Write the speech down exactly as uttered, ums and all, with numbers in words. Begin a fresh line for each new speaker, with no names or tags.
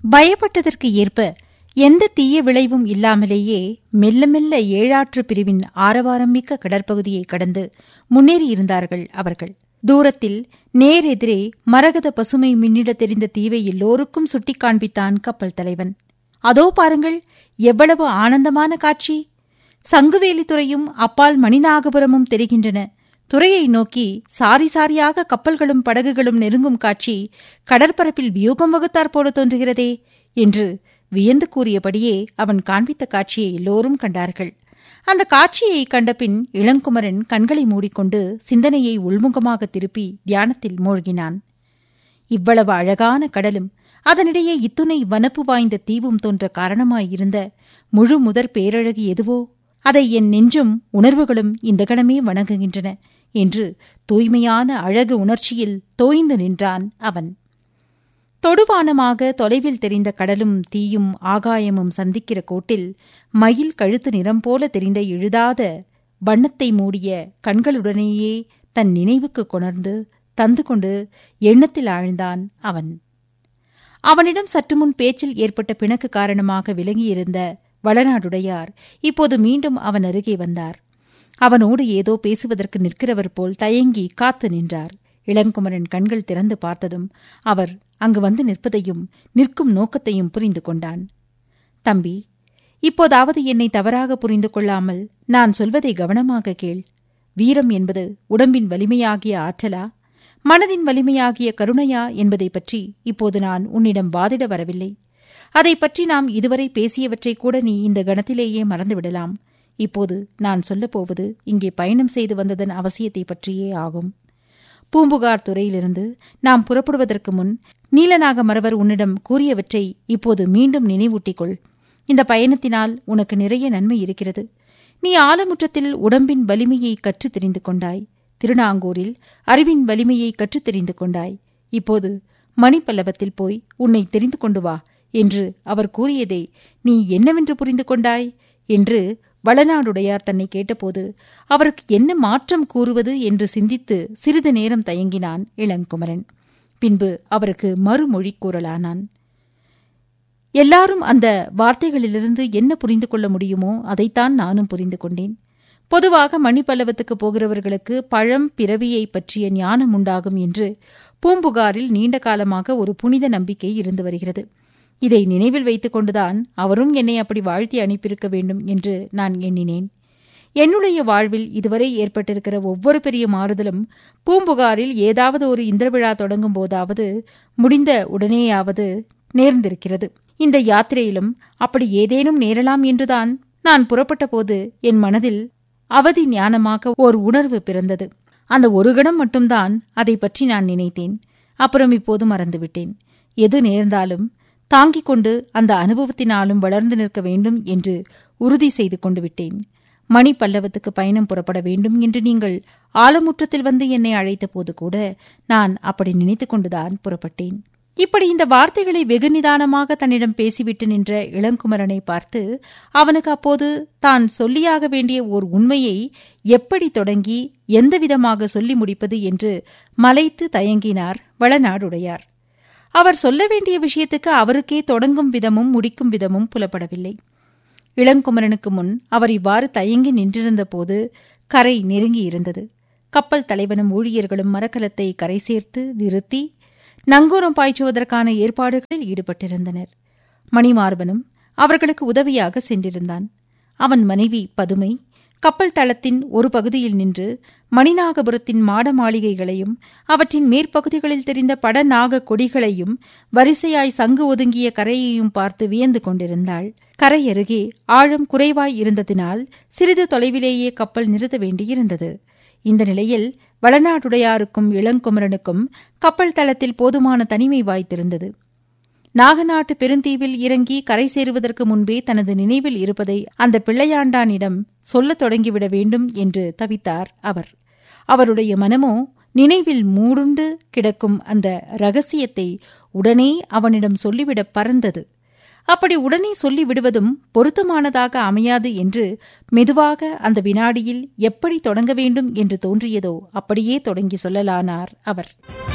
பயப்பட்டதற்கு ஏற்ப எந்த தீய விளைவும் இல்லாமலேயே மெல்ல மெல்ல ஏழாற்று பிரிவின் ஆரவாரமிக்க கடற்பகுதியை கடந்து முன்னேறியிருந்தார்கள் அவர்கள். தூரத்தில் நேரெதிரே மரகத பசுமை மின்னிட தெரிந்த தீவை எல்லோருக்கும் சுட்டிக் காண்பித்தான் கப்பல் தலைவன். அதோ பாருங்கள், எவ்வளவு ஆனந்தமான காட்சி! சங்குவேலி துறையும் அப்பால் மணிநாகபுரமும் தெரிகின்றன. துறையை நோக்கி சாரி சாரியாக கப்பல்களும் படகுகளும் நெருங்கும் காட்சி கடற்பரப்பில் வியூகம் வகுத்தாற் போல தோன்றுகிறதே என்று வியந்து கூறியபடியே அவன் காண்பித்த காட்சியை எல்லோரும் கண்டார்கள். அந்த காட்சியை கண்டபின் இளங்குமரன் கண்களை மூடிக்கொண்டு சிந்தனையை உள்முகமாக திருப்பி தியானத்தில் மூழ்கினான். இவ்வளவு அழகான கடலும் அதனிடையே இத்துணை வனப்பு வாய்ந்த தீவும் தோன்ற காரணமாயிருந்த முழு முதற் பேரழகு எதுவோ அதை என் நெஞ்சும் உணர்வுகளும் இந்த கணமே வணங்குகின்றன என்று தூய்மையான அழகு உணர்ச்சியில் தோய்ந்து நின்றான் அவன். தொடுவானமாக தொலைவில் தெரிந்த கடலும் தீயும் ஆகாயமும் சந்திக்கிற கோட்டில் மயில் கழுத்து நிறம் போல தெரிந்த எழுதாத வண்ணத்தை மூடிய கண்களுடனேயே தன் நினைவுக்கு கொணர்ந்து தந்து கொண்டு எண்ணத்தில் ஆழ்ந்தான் அவன். அவனிடம் சற்றுமுன் பேச்சில் ஏற்பட்ட பிணக்கு காரணமாக விலகியிருந்த வளநாடுடையார் இப்போது மீண்டும் அவன் அருகே வந்தார். அவனோடு ஏதோ பேசுவதற்கு நிற்கிறவர் போல் தயங்கி காத்து நின்றார். இளங்குமரன் கண்கள் திறந்து பார்த்ததும் அவர் அங்கு வந்து நிற்பதையும் நிற்கும் நோக்கத்தையும் புரிந்து கொண்டான். தம்பி, இப்போதாவது என்னை தவறாக புரிந்து கொள்ளாமல் நான் சொல்வதை கவனமாக கேள். வீரம் என்பது உடம்பின் வலிமையாகிய ஆற்றலா, மனதின் வலிமையாகிய கருணையா என்பதை பற்றி இப்போது நான் உன்னிடம் வாதிட வரவில்லை. அதை பற்றி நாம் இதுவரை பேசியவற்றை கூட நீ இந்த கணத்திலேயே மறந்துவிடலாம். இப்போது நான் சொல்லப்போவது இங்கே பயணம் செய்து வந்ததன் அவசியத்தை பற்றியே ஆகும். பூம்புகார் துறையிலிருந்து நாம் புறப்படுவதற்கு முன் நீலநாக மறவர் உன்னிடம் கூறியவற்றை இப்போது மீண்டும் நினைவூட்டிக்கொள். இந்த பயணத்தினால் உனக்கு நிறைய நன்மை இருக்கிறது. நீ ஆலமுற்றத்தில் உடம்பின் வலிமையை கற்றுத் தெரிந்து கொண்டாய். திருநாங்கூரில் அறிவின் வலிமையை கற்றுத் தெரிந்து கொண்டாய். இப்போது மணிப்பல்லவத்தில் போய் உன்னை தெரிந்து கொண்டு வா என்று அவர் கூறியதை நீ என்னவென்று புரிந்து கொண்டாய் என்று வளநாடுடையார் தன்னை கேட்டபோது அவருக்கு என்ன மாற்றம் கூறுவது என்று சிந்தித்து சிறிது நேரம் தயங்கினான் இளங்குமரன். பின்பு அவருக்கு மறுமொழி கூறலானான். எல்லாரும் அந்த வார்த்தைகளிலிருந்து என்ன புரிந்து கொள்ள முடியுமோ அதைத்தான் நானும் புரிந்து கொண்டேன். பொதுவாக மணிப்பல்லவத்துக்கு போகிறவர்களுக்கு பழம் பிறவியை பற்றிய ஞானம் உண்டாகும் என்று பூம்புகாரில் நீண்ட காலமாக ஒரு புனித நம்பிக்கை இருந்து வருகிறது. இதை நினைவில் வைத்துக் கொண்டுதான் அவரும் என்னை அப்படி வாழ்த்தி அனுப்பியிருக்க வேண்டும் என்று நான் எண்ணினேன். என்னுடைய வாழ்வில் இதுவரை ஏற்பட்டிருக்கிற ஒவ்வொரு பெரிய மாறுதலும் பூம்புகாரில் ஏதாவது ஒரு இந்திர விழா தொடங்கும் போதாவது முடிந்த உடனேயாவது நேர்ந்திருக்கிறது. இந்த யாத்திரையிலும் அப்படி ஏதேனும் நேரலாம் என்றுதான் நான் புறப்பட்ட போது என் மனதில் அவதி ஞானமாக ஓர் உணர்வு பிறந்தது. அந்த ஒரு கணம் மட்டும்தான் அதை பற்றி நான் நினைத்தேன். அப்புறம் இப்போது மறந்துவிட்டேன். எது நேர்ந்தாலும் தாங்கிக் கொண்டு அந்த அனுபவத்தினாலும் வளர்ந்து நிற்க வேண்டும் என்று உறுதி செய்து கொண்டு விட்டேன். மணி பல்லவத்துக்கு பயணம் புறப்பட வேண்டும் என்று நீங்கள் ஆலமுற்றத்தில் வந்து என்னை அழைத்த போது கூட நான் அப்படி நினைத்துக் கொண்டுதான் புறப்பட்டேன். இப்படி இந்த வார்த்தைகளை வெகு நிதானமாக தன்னிடம் பேசிவிட்டு நின்ற இளங்குமரனை பார்த்து அவனுக்கு அப்போது தான் சொல்லியாக வேண்டிய ஓர் உண்மையை எப்படி தொடங்கி எந்தவிதமாக சொல்லி முடிப்பது என்று மலைத்து தயங்கினார் வளநாடுடையார். அவர் சொல்ல வேண்டிய விஷயத்துக்கு அவருக்கே தொடங்கும் விதமும் முடிக்கும் விதமும் புலப்படவில்லை. இளங்குமரனுக்கு முன் அவர் இவ்வாறு தயங்கி நின்றிருந்த போது கரை நெருங்கியிருந்தது. கப்பல் தலைவனும் ஊழியர்களும் மரக்கலத்தை கரை சேர்த்து நிறுத்தி நங்கூரம் பாய்ச்சுவதற்கான ஏற்பாடுகளில் ஈடுபட்டிருந்தனர். மணிமார்பனும் அவர்களுக்கு உதவியாக சென்றிருந்தான். அவன் மனைவி பதுமை கப்பல் தளத்தின் ஒரு பகுதியில் நின்று மணிநாகபுரத்தின் மாட மாளிகைகளையும் அவற்றின் மேற்பகுதிகளில் தெரிந்த படநாக கொடிகளையும் வரிசையாய் சங்கு ஒதுங்கிய கரையையும் பார்த்து வியந்து கொண்டிருந்தாள். கரை அருகே ஆழம் குறைவாய் இருந்ததினால் சிறிது தொலைவிலேயே கப்பல் நிறுத்த வேண்டியிருந்தது. இந்த நிலையில் வளநாடுடையாருக்கும் இளங்குமரனுக்கும் கப்பல் தளத்தில் போதுமான தனிமை வாய்த்திருந்தது. நாகநாட்டு பெருந்தீவில் இறங்கி கரை சேருவதற்கு முன்பே தனது நினைவில் இருப்பதை அந்த பிள்ளையாண்டானிடம் சொல்லத் தொடங்கிவிட வேண்டும் என்று தவித்தார் அவர். அவருடைய மனமோ நினைவில் மூடுண்டு கிடக்கும் அந்த ரகசியத்தை உடனே அவனிடம் சொல்லிவிட பறந்தது. அப்படி உடனே சொல்லிவிடுவதும் பொருத்தமானதாக அமையாது என்று மெதுவாக அந்த வினாடியில் எப்படி தொடங்க வேண்டும் என்று தோன்றியதோ அப்படியே தொடங்கி சொல்லலானார் அவர்.